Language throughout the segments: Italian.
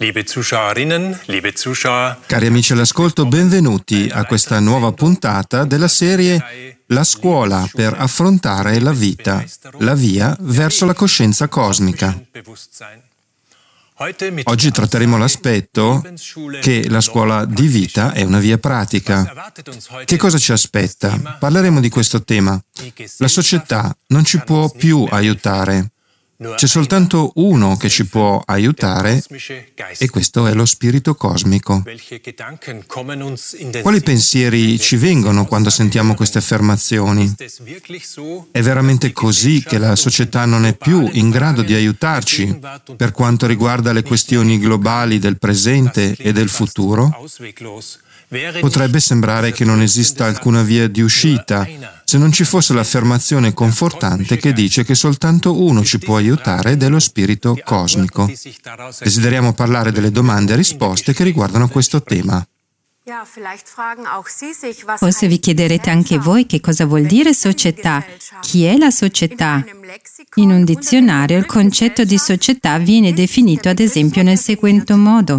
Liebe Zuschauerinnen, liebe Zuschauer. Cari amici all'ascolto, benvenuti a questa nuova puntata della serie La scuola per affrontare la vita, la via verso la coscienza cosmica. Oggi tratteremo l'aspetto che la scuola di vita è una via pratica. Che cosa ci aspetta? Parleremo di questo tema. La società non ci può più aiutare. C'è soltanto uno che ci può aiutare e questo è lo spirito cosmico. Quali pensieri ci vengono quando sentiamo queste affermazioni? È veramente così che la società non è più in grado di aiutarci per quanto riguarda le questioni globali del presente e del futuro? Potrebbe sembrare che non esista alcuna via di uscita se non ci fosse l'affermazione confortante che dice che soltanto uno ci può aiutare ed è lo spirito cosmico. Desideriamo parlare delle domande e risposte che riguardano questo tema. Forse vi chiederete anche voi che cosa vuol dire società. Chi è la società? In un dizionario il concetto di società viene definito ad esempio nel seguente modo.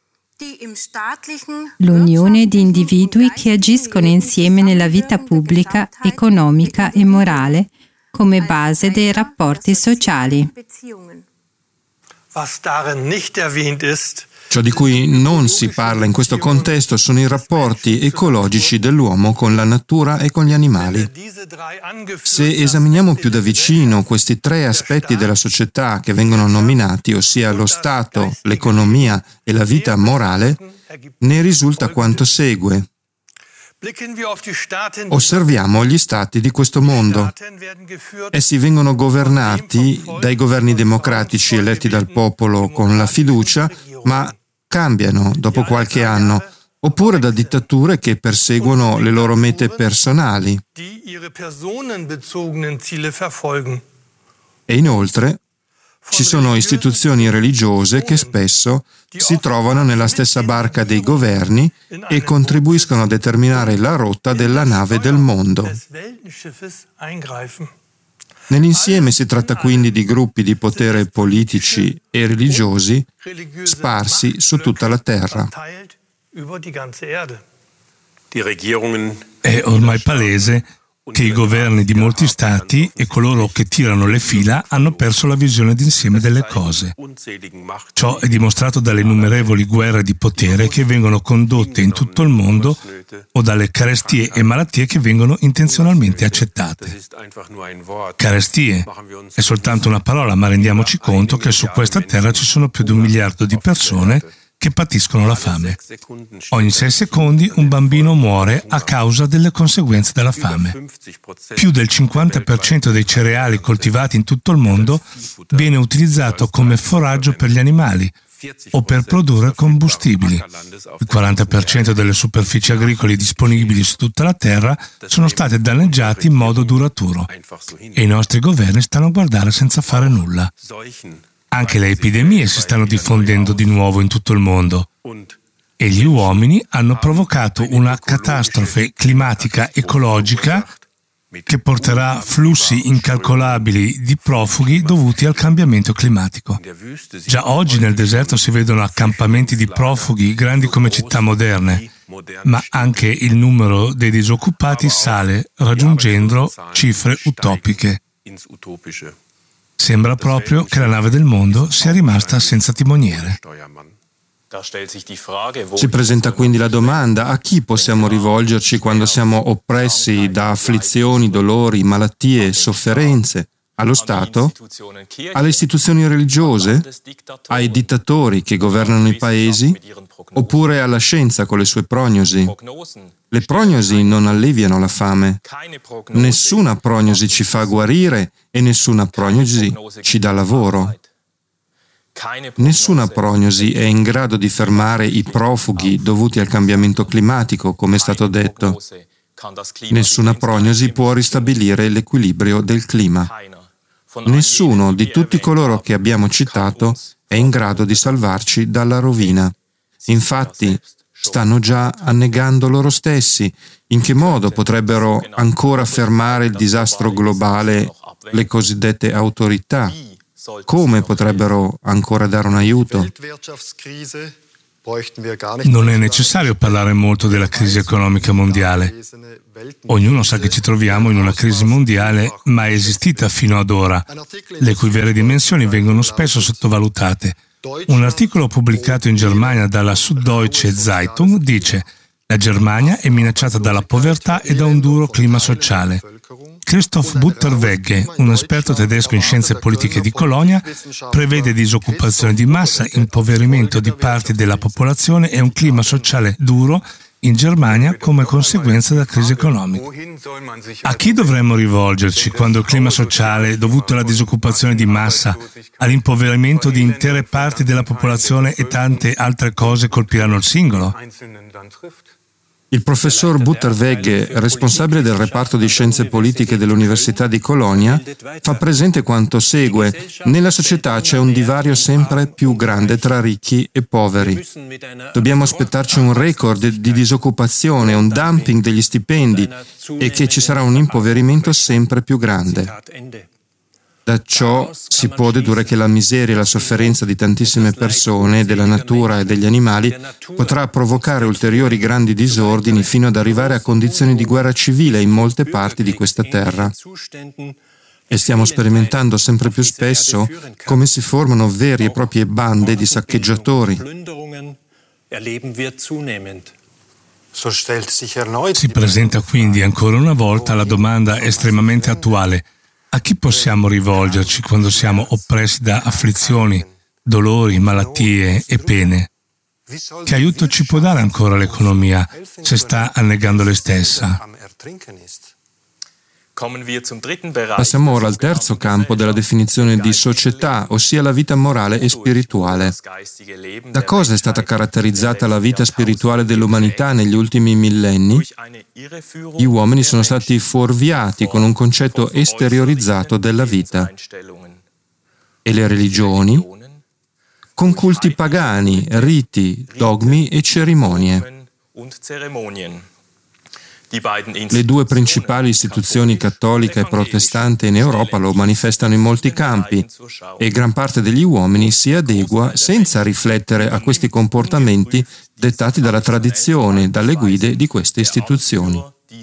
L'unione di individui che agiscono insieme nella vita pubblica, economica e morale come base dei rapporti sociali. Ciò di cui non si parla in questo contesto sono i rapporti ecologici dell'uomo con la natura e con gli animali. Se esaminiamo più da vicino questi tre aspetti della società che vengono nominati, ossia lo Stato, l'economia e la vita morale, ne risulta quanto segue. Osserviamo gli stati di questo mondo. Essi vengono governati dai governi democratici eletti dal popolo con la fiducia, ma cambiano dopo qualche anno, oppure da dittature che perseguono le loro mete personali. E inoltre ci sono istituzioni religiose che spesso si trovano nella stessa barca dei governi e contribuiscono a determinare la rotta della nave del mondo. Nell'insieme si tratta quindi di gruppi di potere politici e religiosi sparsi su tutta la terra. È ormai palese che i governi di molti stati e coloro che tirano le fila hanno perso la visione d'insieme delle cose. Ciò è dimostrato dalle innumerevoli guerre di potere che vengono condotte in tutto il mondo o dalle carestie e malattie che vengono intenzionalmente accettate. Carestie è soltanto una parola, ma rendiamoci conto che su questa terra ci sono più di 1 miliardo di persone che patiscono la fame. Ogni 6 secondi un bambino muore a causa delle conseguenze della fame. Più del 50% dei cereali coltivati in tutto il mondo viene utilizzato come foraggio per gli animali o per produrre combustibili. Il 40% delle superfici agricole disponibili su tutta la terra sono state danneggiate in modo duraturo e i nostri governi stanno a guardare senza fare nulla. Anche le epidemie si stanno diffondendo di nuovo in tutto il mondo e gli uomini hanno provocato una catastrofe climatica ecologica che porterà flussi incalcolabili di profughi dovuti al cambiamento climatico. Già oggi nel deserto si vedono accampamenti di profughi grandi come città moderne, ma anche il numero dei disoccupati sale raggiungendo cifre utopiche. Sembra proprio che la nave del mondo sia rimasta senza timoniere. Si presenta quindi la domanda: a chi possiamo rivolgerci quando siamo oppressi da afflizioni, dolori, malattie, sofferenze? Allo Stato? Alle istituzioni religiose? Ai dittatori che governano i paesi? Oppure alla scienza con le sue prognosi? Le prognosi non alleviano la fame. Nessuna prognosi ci fa guarire e nessuna prognosi ci dà lavoro. Nessuna prognosi è in grado di fermare i profughi dovuti al cambiamento climatico, come è stato detto. Nessuna prognosi può ristabilire l'equilibrio del clima. Nessuno di tutti coloro che abbiamo citato è in grado di salvarci dalla rovina. Infatti, stanno già annegando loro stessi. In che modo potrebbero ancora fermare il disastro globale le cosiddette autorità? come potrebbero ancora dare un aiuto? Non è necessario parlare molto della crisi economica mondiale. Ognuno sa che ci troviamo in una crisi mondiale mai esistita fino ad ora, le cui vere dimensioni vengono spesso sottovalutate. Un articolo pubblicato in Germania dalla Süddeutsche Zeitung dice: la Germania è minacciata dalla povertà e da un duro clima sociale. Christoph Butterwegge, un esperto tedesco in scienze politiche di Colonia, prevede disoccupazione di massa, impoverimento di parti della popolazione e un clima sociale duro in Germania come conseguenza della crisi economica. A chi dovremmo rivolgerci quando il clima sociale, dovuto alla disoccupazione di massa, all'impoverimento di intere parti della popolazione e tante altre cose colpiranno il singolo? Il professor Butterwegge, responsabile del reparto di scienze politiche dell'Università di Colonia, fa presente quanto segue: nella società c'è un divario sempre più grande tra ricchi e poveri. Dobbiamo aspettarci un record di disoccupazione, un dumping degli stipendi e che ci sarà un impoverimento sempre più grande. Da ciò si può dedurre che la miseria e la sofferenza di tantissime persone, della natura e degli animali, potrà provocare ulteriori grandi disordini fino ad arrivare a condizioni di guerra civile in molte parti di questa terra. E stiamo sperimentando sempre più spesso come si formano vere e proprie bande di saccheggiatori. Si presenta quindi ancora una volta la domanda estremamente attuale: a chi possiamo rivolgerci quando siamo oppressi da afflizioni, dolori, malattie e pene? Che aiuto ci può dare ancora l'economia se sta annegando lei stessa? Passiamo ora al terzo campo della definizione di società, ossia la vita morale e spirituale. Da cosa è stata caratterizzata la vita spirituale dell'umanità negli ultimi millenni? Gli uomini sono stati fuorviati con un concetto esteriorizzato della vita. E le religioni? Con culti pagani, riti, dogmi e cerimonie. Le due principali istituzioni cattolica e protestante in Europa lo manifestano in molti campi e gran parte degli uomini si adegua senza riflettere a questi comportamenti dettati dalla tradizione, dalle guide di queste istituzioni.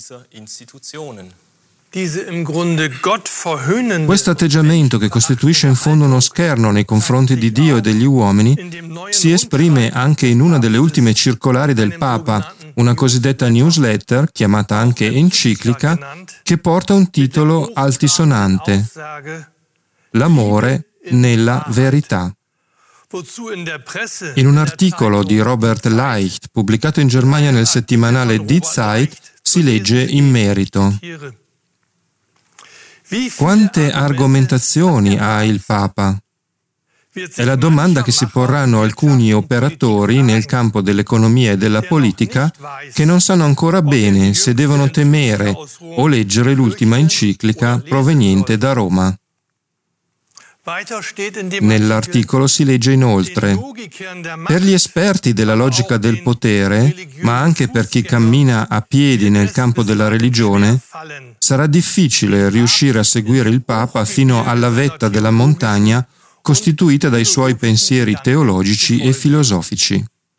Questo atteggiamento, che costituisce in fondo uno scherno nei confronti di Dio e degli uomini, si esprime anche in una delle ultime circolari del Papa, una cosiddetta newsletter, chiamata anche enciclica, che porta un titolo altisonante: L'amore nella verità. In un articolo di Robert Leicht, pubblicato in Germania nel settimanale Die Zeit, si legge in merito: quante argomentazioni ha il Papa? È la domanda che si porranno alcuni operatori nel campo dell'economia e della politica che non sanno ancora bene se devono temere o leggere l'ultima enciclica proveniente da Roma. Nell'articolo si legge inoltre: per gli esperti della logica del potere, ma anche per chi cammina a piedi nel campo della religione, sarà difficile riuscire a seguire il Papa fino alla vetta della montagna costituita dai suoi pensieri teologici e filosofici.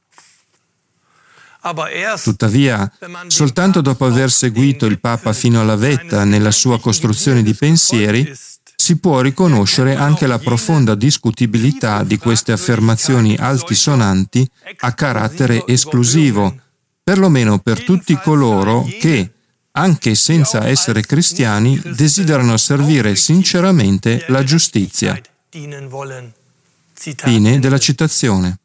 Tuttavia, soltanto dopo aver seguito il Papa fino alla vetta nella sua costruzione di pensieri, si può riconoscere anche la profonda discutibilità di queste affermazioni altisonanti a carattere esclusivo, perlomeno per tutti coloro che, anche senza essere cristiani, desiderano servire sinceramente la giustizia. Fine della citazione.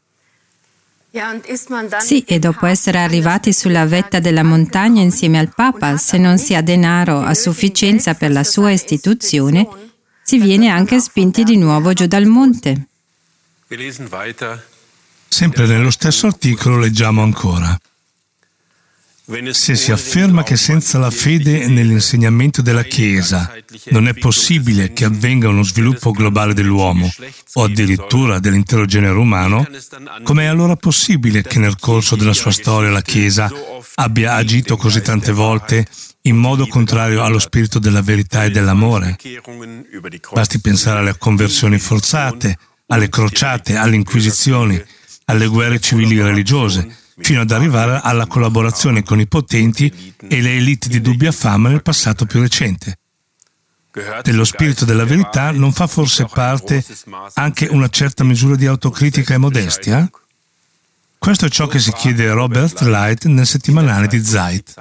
Sì, e dopo essere arrivati sulla vetta della montagna insieme al Papa, se non si ha denaro a sufficienza per la sua istituzione, si viene anche spinti di nuovo giù dal monte. Sempre nello stesso articolo leggiamo ancora: Se si afferma che senza la fede nell'insegnamento della Chiesa non è possibile che avvenga uno sviluppo globale dell'uomo o addirittura dell'intero genere umano, com'è allora possibile che nel corso della sua storia la Chiesa abbia agito così tante volte in modo contrario allo spirito della verità e dell'amore? Basti pensare alle conversioni forzate, alle crociate, alle inquisizioni, alle guerre civili religiose, fino ad arrivare alla collaborazione con i potenti e le elite di dubbia fama nel passato più recente. Dello spirito della verità non fa forse parte anche una certa misura di autocritica e modestia? Questo è ciò che si chiede a Robert Light nel settimanale di Zeit.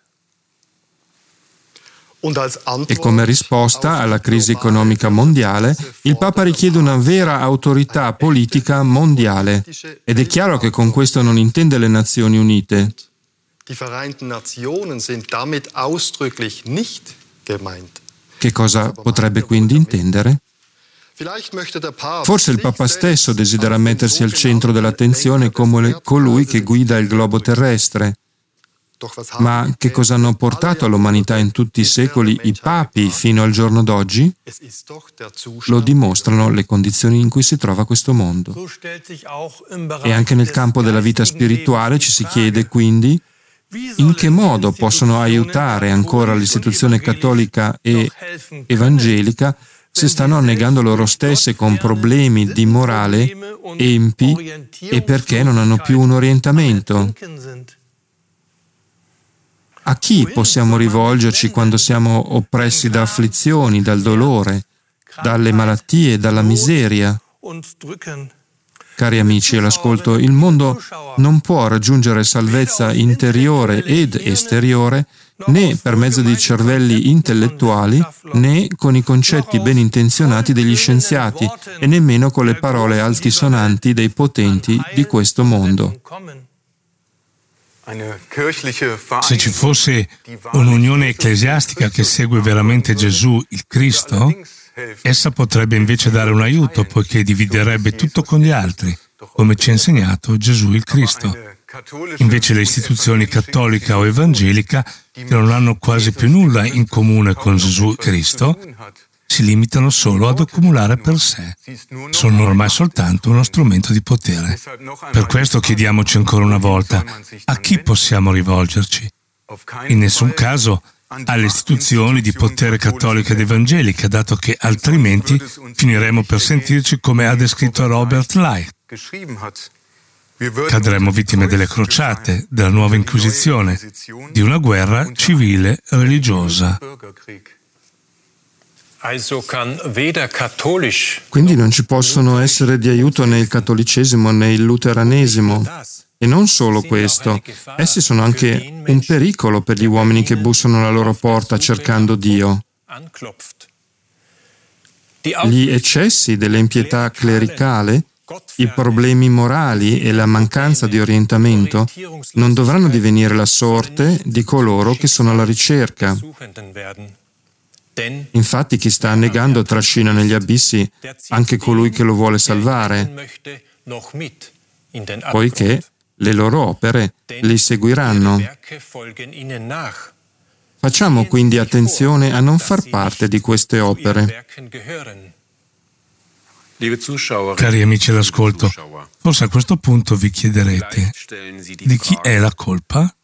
E come risposta alla crisi economica mondiale, il Papa richiede una vera autorità politica mondiale. Ed è chiaro che con questo non intende le Nazioni Unite. Che cosa potrebbe quindi intendere? Forse il Papa stesso desidera mettersi al centro dell'attenzione come colui che guida il globo terrestre. Ma che cosa hanno portato all'umanità in tutti i secoli i papi fino al giorno d'oggi? Lo dimostrano le condizioni in cui si trova questo mondo. E anche nel campo della vita spirituale ci si chiede quindi in che modo possono aiutare ancora l'istituzione cattolica e evangelica se stanno annegando loro stesse con problemi di morale, empi e perché non hanno più un orientamento. A chi possiamo rivolgerci quando siamo oppressi da afflizioni, dal dolore, dalle malattie, dalla miseria? Cari amici all'ascolto, il mondo non può raggiungere salvezza interiore ed esteriore né per mezzo di cervelli intellettuali, né con i concetti ben intenzionati degli scienziati e nemmeno con le parole altisonanti dei potenti di questo mondo. Se ci fosse un'unione ecclesiastica che segue veramente Gesù, il Cristo, essa potrebbe invece dare un aiuto, poiché dividerebbe tutto con gli altri, come ci ha insegnato Gesù il Cristo. Invece le istituzioni cattolica o evangelica, che non hanno quasi più nulla in comune con Gesù Cristo, si limitano solo ad accumulare per sé. Sono ormai soltanto uno strumento di potere. Per questo chiediamoci ancora una volta, a chi possiamo rivolgerci? In nessun caso alle istituzioni di potere cattolica ed evangelica, dato che altrimenti finiremo per sentirci come ha descritto Robert Light. Cadremo vittime delle crociate, della nuova Inquisizione, di una guerra civile religiosa. Quindi non ci possono essere di aiuto né il cattolicesimo né il luteranesimo. E non solo questo, essi sono anche un pericolo per gli uomini che bussano alla loro porta cercando Dio. Gli eccessi dell'impietà clericale, i problemi morali e la mancanza di orientamento non dovranno divenire la sorte di coloro che sono alla ricerca. Infatti chi sta annegando trascina negli abissi anche colui che lo vuole salvare, poiché le loro opere li seguiranno. Facciamo quindi attenzione a non far parte di queste opere. Cari amici all'ascolto, forse a questo punto vi chiederete, di chi è la colpa?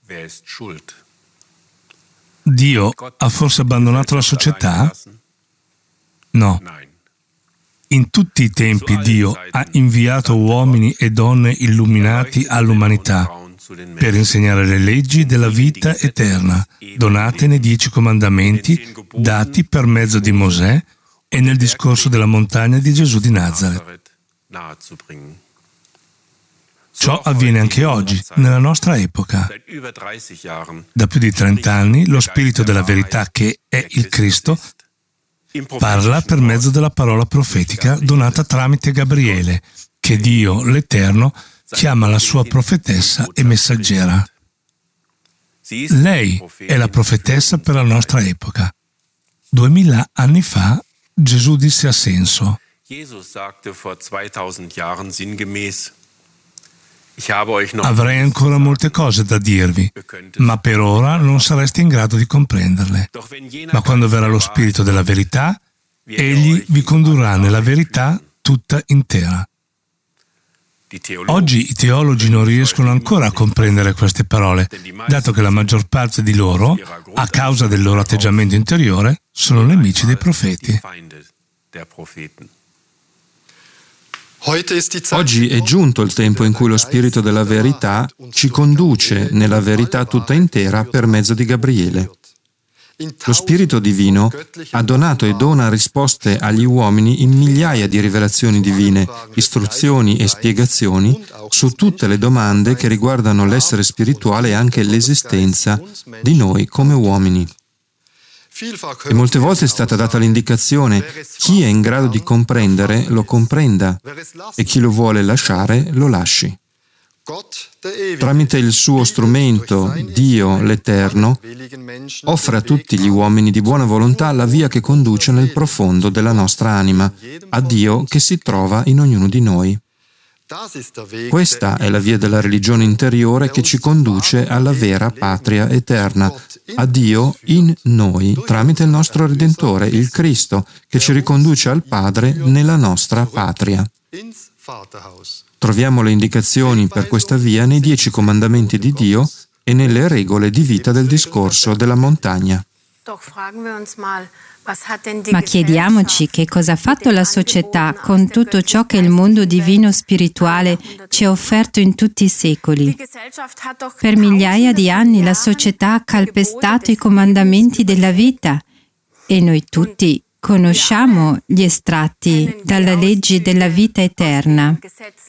Dio ha forse abbandonato la società? No. In tutti i tempi Dio ha inviato uomini e donne illuminati all'umanità per insegnare le leggi della vita eterna, donate nei 10 comandamenti dati per mezzo di Mosè e nel discorso della montagna di Gesù di Nazaret. Ciò avviene anche oggi, nella nostra epoca. Da più di 30 anni, lo Spirito della verità, che è il Cristo, parla per mezzo della parola profetica donata tramite Gabriele, che Dio, l'Eterno, chiama la sua profetessa e messaggera. Lei è la profetessa per la nostra epoca. 2000 anni fa, Gesù disse a senso: Avrei ancora molte cose da dirvi, ma per ora non sareste in grado di comprenderle. Ma quando verrà lo Spirito della verità, Egli vi condurrà nella verità tutta intera. Oggi i teologi non riescono ancora a comprendere queste parole, dato che la maggior parte di loro, a causa del loro atteggiamento interiore, sono nemici dei profeti. Oggi è giunto il tempo in cui lo Spirito della verità ci conduce nella verità tutta intera per mezzo di Gabriele. Lo Spirito Divino ha donato e dona risposte agli uomini in migliaia di rivelazioni divine, istruzioni e spiegazioni su tutte le domande che riguardano l'essere spirituale e anche l'esistenza di noi come uomini. E molte volte è stata data l'indicazione: chi è in grado di comprendere lo comprenda e chi lo vuole lasciare lo lasci. Tramite il suo strumento, Dio l'Eterno, offre a tutti gli uomini di buona volontà la via che conduce nel profondo della nostra anima, a Dio che si trova in ognuno di noi. Questa è la via della religione interiore che ci conduce alla vera patria eterna, a Dio in noi, tramite il nostro Redentore, il Cristo, che ci riconduce al Padre nella nostra patria. Troviamo le indicazioni per questa via nei 10 comandamenti di Dio e nelle regole di vita del discorso della montagna. Ma chiediamoci che cosa ha fatto la società con tutto ciò che il mondo divino spirituale ci ha offerto in tutti i secoli. Per migliaia di anni la società ha calpestato i comandamenti della vita e noi tutti conosciamo gli estratti dalle leggi della vita eterna.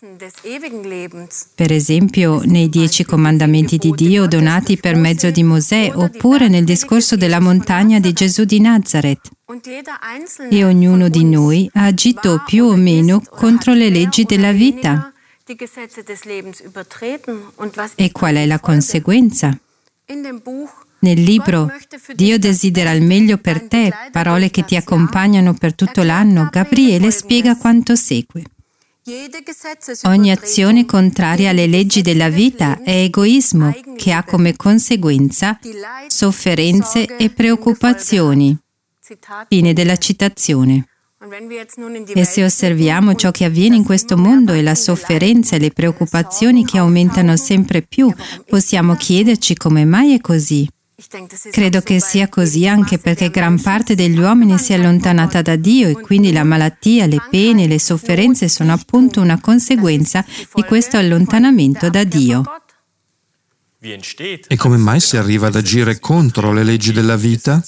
Per esempio, nei 10 comandamenti di Dio donati per mezzo di Mosè, oppure nel discorso della montagna di Gesù di Nazareth. E ognuno di noi ha agito più o meno contro le leggi della vita. E qual è la conseguenza? Nel libro Dio desidera il meglio per te, parole che ti accompagnano per tutto l'anno, Gabriele spiega quanto segue. Ogni azione contraria alle leggi della vita è egoismo che ha come conseguenza sofferenze e preoccupazioni. Fine della citazione. E se osserviamo ciò che avviene in questo mondo e la sofferenza e le preoccupazioni che aumentano sempre più, possiamo chiederci come mai è così. Credo che sia così anche perché gran parte degli uomini si è allontanata da Dio e quindi la malattia, le pene, le sofferenze sono appunto una conseguenza di questo allontanamento da Dio. E come mai si arriva ad agire contro le leggi della vita?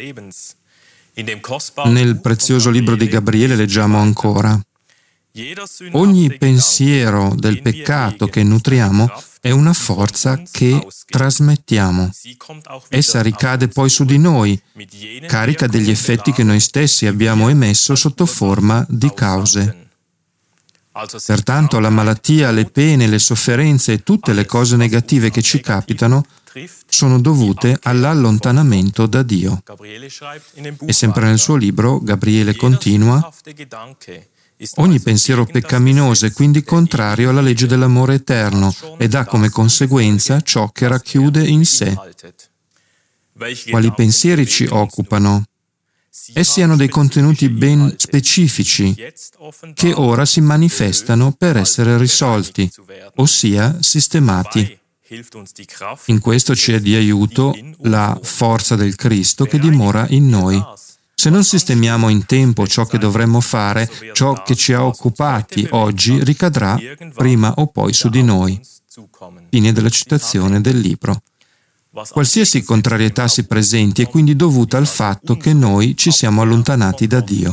Nel prezioso libro di Gabriele leggiamo ancora: ogni pensiero del peccato che nutriamo è una forza che trasmettiamo. Essa ricade poi su di noi, carica degli effetti che noi stessi abbiamo emesso sotto forma di cause. Pertanto la malattia, le pene, le sofferenze e tutte le cose negative che ci capitano sono dovute all'allontanamento da Dio. E sempre nel suo libro Gabriele continua: ogni pensiero peccaminoso è quindi contrario alla legge dell'amore eterno ed ha come conseguenza ciò che racchiude in sé. Quali pensieri ci occupano? Essi hanno dei contenuti ben specifici che ora si manifestano per essere risolti, ossia sistemati. In questo ci è di aiuto la forza del Cristo che dimora in noi. Se non sistemiamo in tempo ciò che dovremmo fare, ciò che ci ha occupati oggi ricadrà prima o poi su di noi. Fine della citazione del libro. Qualsiasi contrarietà si presenti è quindi dovuta al fatto che noi ci siamo allontanati da Dio.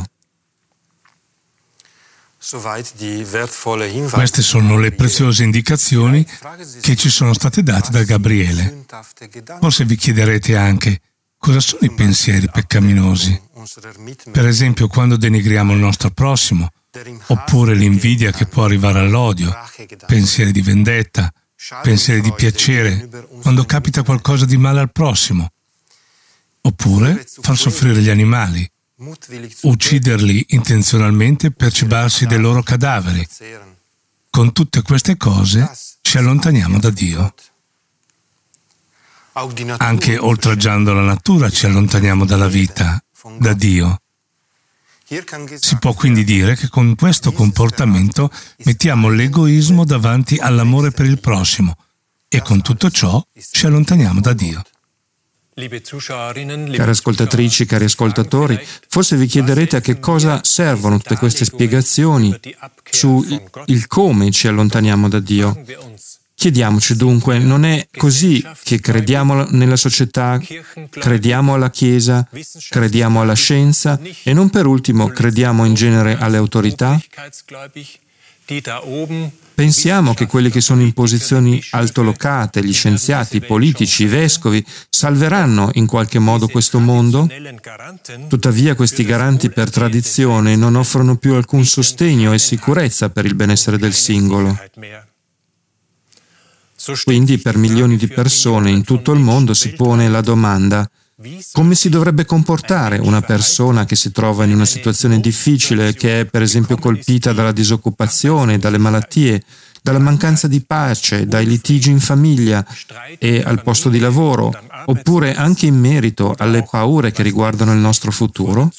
Queste sono le preziose indicazioni che ci sono state date da Gabriele. Forse vi chiederete anche: cosa sono i pensieri peccaminosi? Per esempio, quando denigriamo il nostro prossimo, oppure l'invidia che può arrivare all'odio, pensieri di vendetta, pensieri di piacere, quando capita qualcosa di male al prossimo, oppure far soffrire gli animali, ucciderli intenzionalmente per cibarsi dei loro cadaveri. Con tutte queste cose ci allontaniamo da Dio. Anche oltraggiando la natura ci allontaniamo dalla vita, da Dio. Si può quindi dire che con questo comportamento mettiamo l'egoismo davanti all'amore per il prossimo e con tutto ciò ci allontaniamo da Dio. Cari ascoltatrici, cari ascoltatori, forse vi chiederete a che cosa servono tutte queste spiegazioni su il come ci allontaniamo da Dio. Chiediamoci dunque, non è così che crediamo nella società, crediamo alla Chiesa, crediamo alla scienza e non per ultimo crediamo in genere alle autorità? Pensiamo che quelli che sono in posizioni altolocate, gli scienziati, i politici, i vescovi, salveranno in qualche modo questo mondo? Tuttavia questi garanti per tradizione non offrono più alcun sostegno e sicurezza per il benessere del singolo. Quindi per milioni di persone in tutto il mondo si pone la domanda: come si dovrebbe comportare una persona che si trova in una situazione difficile, che è per esempio colpita dalla disoccupazione, dalle malattie, dalla mancanza di pace, dai litigi in famiglia e al posto di lavoro, oppure anche in merito alle paure che riguardano il nostro futuro?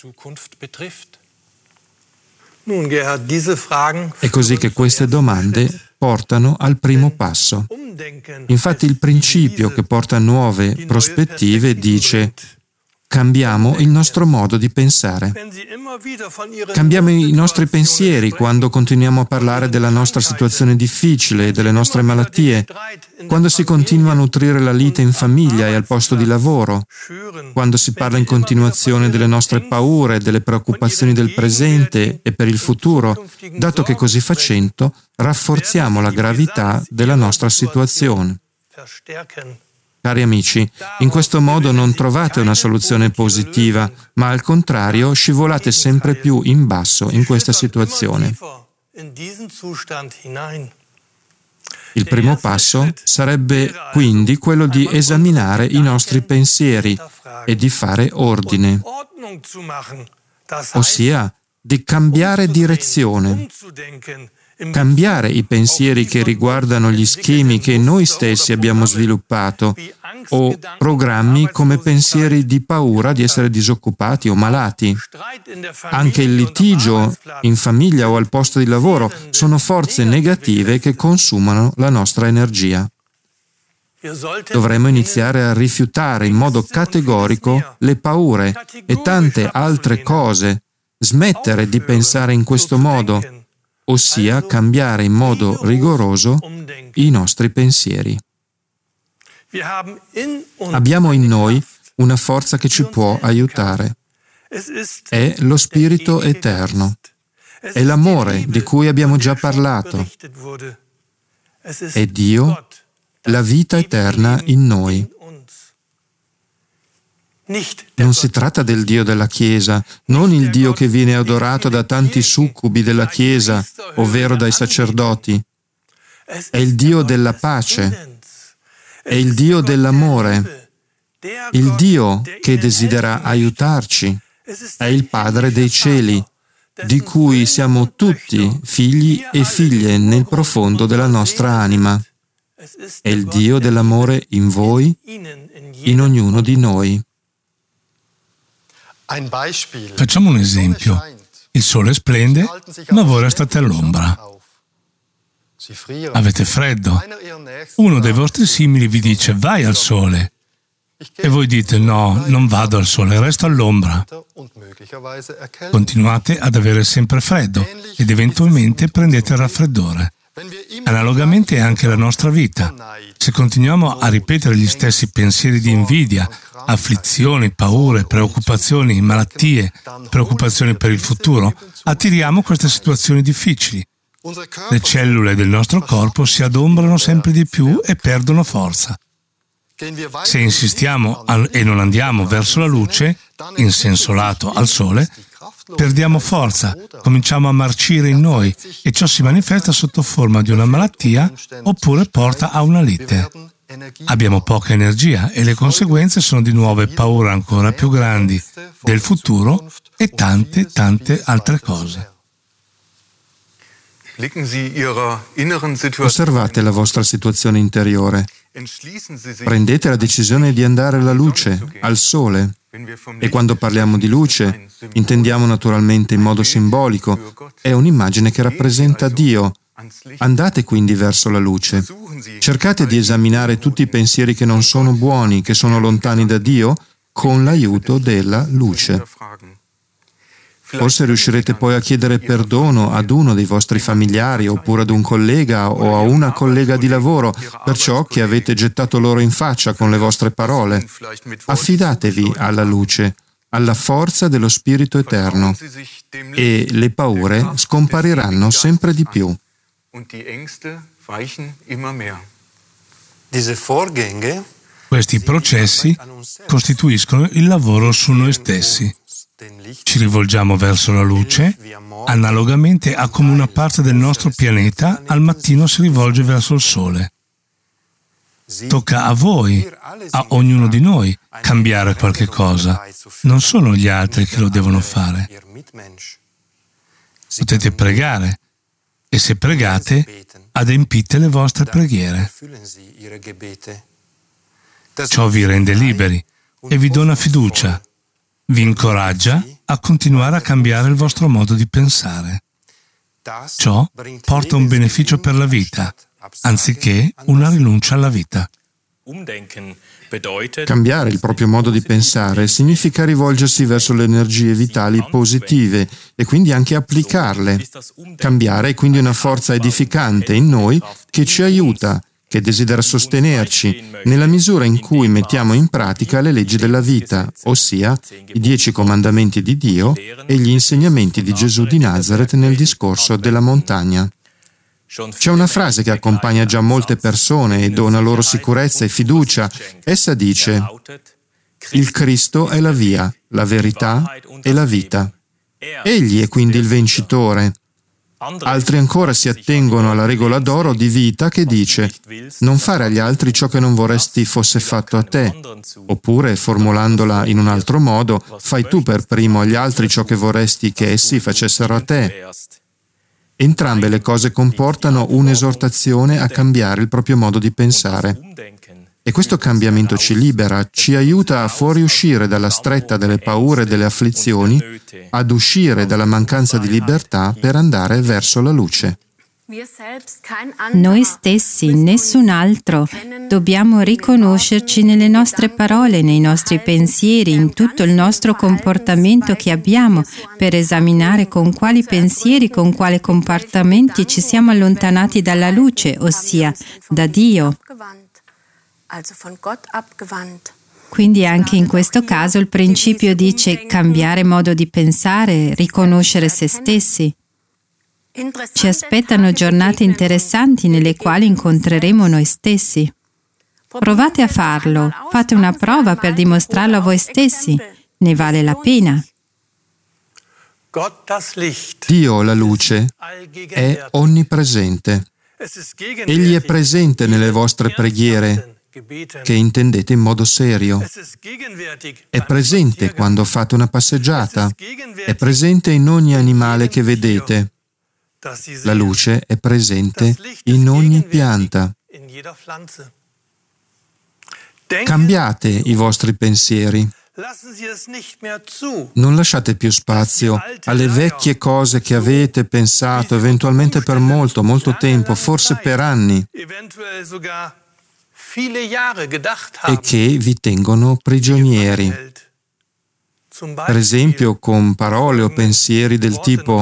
È così che queste domande portano al primo passo. Infatti il principio che porta a nuove prospettive dice: cambiamo il nostro modo di pensare. Cambiamo i nostri pensieri quando continuiamo a parlare della nostra situazione difficile e delle nostre malattie, quando si continua a nutrire la lite in famiglia e al posto di lavoro, quando si parla in continuazione delle nostre paure, delle preoccupazioni del presente e per il futuro, dato che così facendo rafforziamo la gravità della nostra situazione. Cari amici, in questo modo non trovate una soluzione positiva, ma al contrario scivolate sempre più in basso in questa situazione. Il primo passo sarebbe quindi quello di esaminare i nostri pensieri e di fare ordine, ossia di cambiare direzione. Cambiare i pensieri che riguardano gli schemi che noi stessi abbiamo sviluppato o programmi come pensieri di paura di essere disoccupati o malati. Anche il litigio in famiglia o al posto di lavoro sono forze negative che consumano la nostra energia. Dovremmo iniziare a rifiutare in modo categorico le paure e tante altre cose, smettere di pensare in questo modo, ossia cambiare in modo rigoroso i nostri pensieri. Abbiamo in noi una forza che ci può aiutare. È lo Spirito Eterno. È l'amore di cui abbiamo già parlato. È Dio, la vita eterna in noi. Non si tratta del Dio della Chiesa, non il Dio che viene adorato da tanti succubi della Chiesa, ovvero dai sacerdoti. È il Dio della pace, è il Dio dell'amore, il Dio che desidera aiutarci, è il Padre dei cieli, di cui siamo tutti figli e figlie nel profondo della nostra anima. È il Dio dell'amore in voi, in ognuno di noi. Facciamo un esempio. Il sole splende, ma voi restate all'ombra. Avete freddo. Uno dei vostri simili vi dice: vai al sole. E voi dite: no, non vado al sole, resto all'ombra. Continuate ad avere sempre freddo ed eventualmente prendete il raffreddore. Analogamente è anche la nostra vita. Se continuiamo a ripetere gli stessi pensieri di invidia, afflizioni, paure, preoccupazioni, malattie, preoccupazioni per il futuro, attiriamo queste situazioni difficili. Le cellule del nostro corpo si adombrano sempre di più e perdono forza. Se insistiamo e non andiamo verso la luce, in senso lato al sole, perdiamo forza, cominciamo a marcire in noi e ciò si manifesta sotto forma di una malattia oppure porta a una lite. Abbiamo poca energia e le conseguenze sono di nuove paure ancora più grandi del futuro e tante altre cose. Osservate la vostra situazione interiore. Prendete la decisione di andare alla luce, al sole. E quando parliamo di luce, intendiamo naturalmente in modo simbolico. È un'immagine che rappresenta Dio. Andate quindi verso la luce. Cercate di esaminare tutti i pensieri che non sono buoni, che sono lontani da Dio, con l'aiuto della luce. Forse riuscirete poi a chiedere perdono ad uno dei vostri familiari, oppure ad un collega o a una collega di lavoro, per ciò che avete gettato loro in faccia con le vostre parole. Affidatevi alla luce, alla forza dello Spirito Eterno, e le paure scompariranno sempre di più. Questi processi costituiscono il lavoro su noi stessi. Ci rivolgiamo verso la luce, analogamente a come una parte del nostro pianeta al mattino si rivolge verso il sole. Tocca a voi, a ognuno di noi, cambiare qualche cosa. Non sono gli altri che lo devono fare. Potete pregare, e se pregate, adempite le vostre preghiere. Ciò vi rende liberi e vi dona fiducia. Vi incoraggia a continuare a cambiare il vostro modo di pensare. Ciò porta un beneficio per la vita, anziché una rinuncia alla vita. Cambiare il proprio modo di pensare significa rivolgersi verso le energie vitali positive e quindi anche applicarle. Cambiare è quindi una forza edificante in noi che ci aiuta, che desidera sostenerci nella misura in cui mettiamo in pratica le leggi della vita, ossia i 10 comandamenti di Dio e gli insegnamenti di Gesù di Nazaret nel discorso della montagna. C'è una frase che accompagna già molte persone e dona loro sicurezza e fiducia. Essa dice: «Il Cristo è la via, la verità e la vita. Egli è quindi il vincitore». Altri ancora si attengono alla regola d'oro di vita che dice: non fare agli altri ciò che non vorresti fosse fatto a te. Oppure, formulandola in un altro modo, fai tu per primo agli altri ciò che vorresti che essi facessero a te. Entrambe le cose comportano un'esortazione a cambiare il proprio modo di pensare. E questo cambiamento ci libera, ci aiuta a fuoriuscire dalla stretta delle paure e delle afflizioni, ad uscire dalla mancanza di libertà per andare verso la luce. Noi stessi, nessun altro, dobbiamo riconoscerci nelle nostre parole, nei nostri pensieri, in tutto il nostro comportamento che abbiamo, per esaminare con quali pensieri, con quali comportamenti ci siamo allontanati dalla luce, ossia da Dio. Quindi anche in questo caso il principio dice cambiare modo di pensare, riconoscere se stessi. Ci aspettano giornate interessanti nelle quali incontreremo noi stessi. Provate a farlo, fate una prova per dimostrarlo a voi stessi, ne vale la pena. Dio, la luce, è onnipresente. Egli è presente nelle vostre preghiere, che intendete in modo serio. È presente quando fate una passeggiata. È presente in ogni animale che vedete. La luce è presente in ogni pianta. Cambiate i vostri pensieri. Non lasciate più spazio alle vecchie cose che avete pensato, eventualmente per molto, molto tempo, forse per anni, e che vi tengono prigionieri. Per esempio, con parole o pensieri del tipo: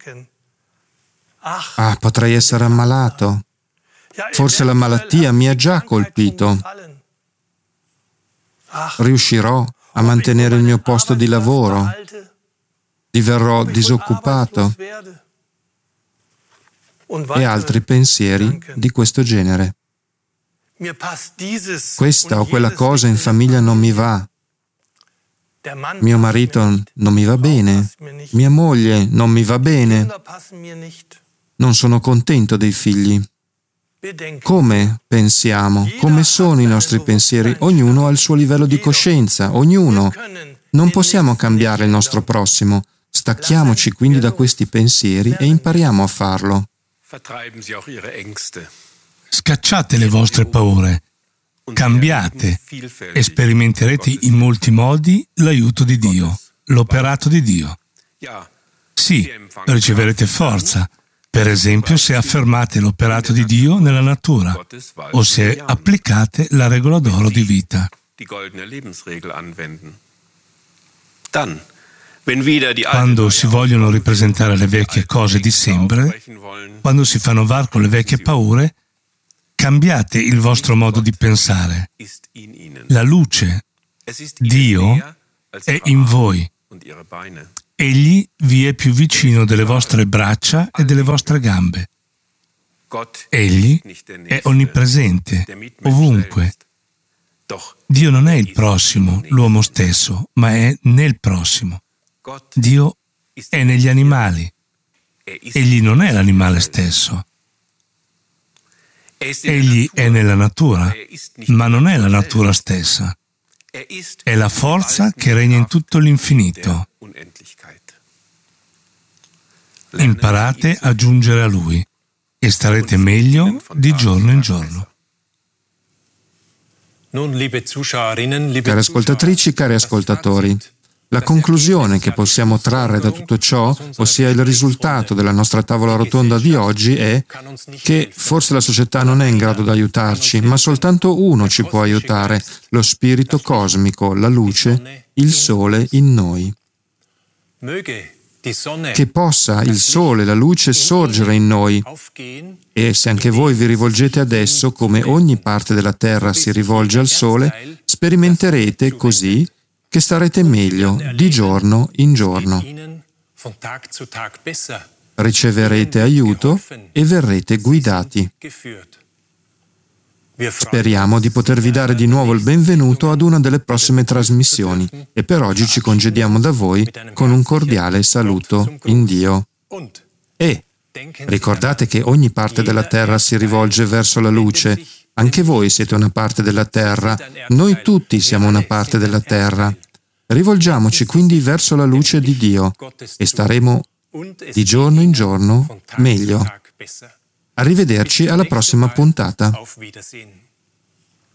«Ah, potrei essere ammalato. Forse la malattia mi ha già colpito. Riuscirò a mantenere il mio posto di lavoro? Diverrò disoccupato?» E altri pensieri di questo genere. Questa o quella cosa in famiglia non mi va. Mio marito non mi va bene. Mia moglie non mi va bene. Non sono contento dei figli. Come pensiamo? Come sono i nostri pensieri? Ognuno ha il suo livello di coscienza, ognuno. Non possiamo cambiare il nostro prossimo. Stacchiamoci quindi da questi pensieri e impariamo a farlo. Scacciate le vostre paure, cambiate e sperimenterete in molti modi l'aiuto di Dio, l'operato di Dio. Sì, riceverete forza, per esempio se affermate l'operato di Dio nella natura o se applicate la regola d'oro di vita. Quando si vogliono ripresentare le vecchie cose di sempre, quando si fanno var con le vecchie paure, cambiate il vostro modo di pensare. La luce, Dio, è in voi. Egli vi è più vicino delle vostre braccia e delle vostre gambe. Egli è onnipresente, ovunque. Dio non è il prossimo, l'uomo stesso, ma è nel prossimo. Dio è negli animali. Egli non è l'animale stesso. Egli è nella natura, ma non è la natura stessa. È la forza che regna in tutto l'infinito. Imparate a giungere a Lui e starete meglio di giorno in giorno. Cari ascoltatrici, cari ascoltatori, la conclusione che possiamo trarre da tutto ciò, ossia il risultato della nostra tavola rotonda di oggi, è che forse la società non è in grado di aiutarci, ma soltanto uno ci può aiutare, lo spirito cosmico, la luce, il sole in noi. Che possa il sole, la luce sorgere in noi, e se anche voi vi rivolgete ad esso come ogni parte della terra si rivolge al sole, sperimenterete così che starete meglio di giorno in giorno. Riceverete aiuto e verrete guidati. Speriamo di potervi dare di nuovo il benvenuto ad una delle prossime trasmissioni e per oggi ci congediamo da voi con un cordiale saluto in Dio. E ricordate che ogni parte della terra si rivolge verso la luce. Anche voi siete una parte della terra, noi tutti siamo una parte della terra. Rivolgiamoci quindi verso la luce di Dio e staremo di giorno in giorno meglio. Arrivederci alla prossima puntata.